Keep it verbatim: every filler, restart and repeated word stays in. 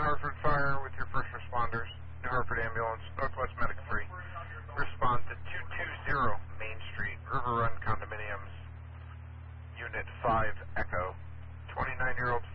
Hartford Fire with your first responders. New Hartford Ambulance, Northwest Medic three. Respond to two two zero Main Street, River Run Condominiums, Unit five Echo. twenty-nine-year-old